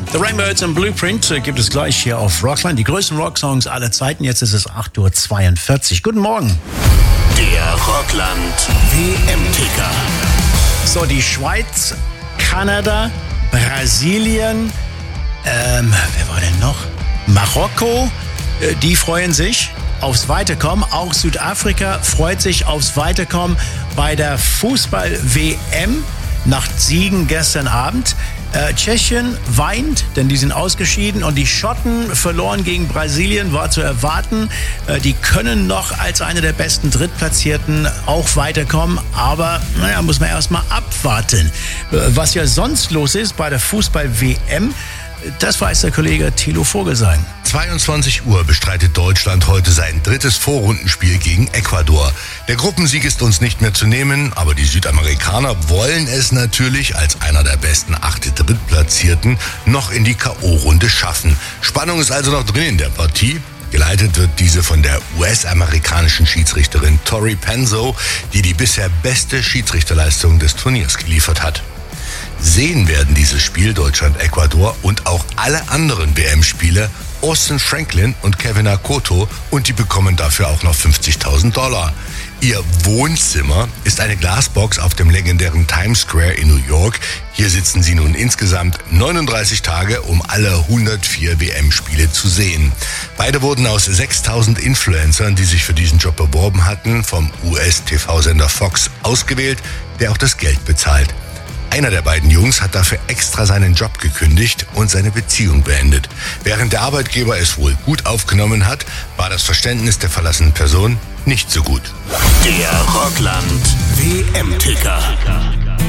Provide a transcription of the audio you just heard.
The Rainbirds and Blueprint gibt es gleich hier auf Rockland. Die größten Rocksongs aller Zeiten. Jetzt ist es 8:42 Uhr. Guten Morgen. Der Rockland WM-Ticker. So, die Schweiz, Kanada, Brasilien, wer war denn noch? Marokko, die freuen sich aufs Weiterkommen. Auch Südafrika freut sich aufs Weiterkommen bei der Fußball-WM nach Siegen gestern Abend. Tschechien weint, denn die sind ausgeschieden, und die Schotten verloren gegen Brasilien, war zu erwarten. Die können noch als eine der besten Drittplatzierten auch weiterkommen, aber muss man erstmal abwarten. Was ja sonst los ist bei der Fußball-WM, das weiß der Kollege Thilo Vogelsang. 22 Uhr bestreitet Deutschland heute sein drittes Vorrundenspiel gegen Ecuador. Der Gruppensieg ist uns nicht mehr zu nehmen, aber die Südamerikaner wollen es natürlich als einer der besten 8 Drittplatzierten noch in die K.O.-Runde schaffen. Spannung ist also noch drin in der Partie. Geleitet wird diese von der US-amerikanischen Schiedsrichterin Tori Penzo, die die bisher beste Schiedsrichterleistung des Turniers geliefert hat. Sehen werden dieses Spiel Deutschland-Ecuador und auch alle anderen WM-Spiele Austin Franklin und Kevin Akoto, und die bekommen dafür auch noch $50.000. Ihr Wohnzimmer ist eine Glasbox auf dem legendären Times Square in New York. Hier sitzen sie nun insgesamt 39 Tage, um alle 104 WM-Spiele zu sehen. Beide wurden aus 6.000 Influencern, die sich für diesen Job beworben hatten, vom US-TV-Sender Fox ausgewählt, der auch das Geld bezahlt. Einer der beiden Jungs hat dafür extra seinen Job gekündigt und seine Beziehung beendet. Während der Arbeitgeber es wohl gut aufgenommen hat, war das Verständnis der verlassenen Person nicht so gut. Der Rockland WM-Ticker.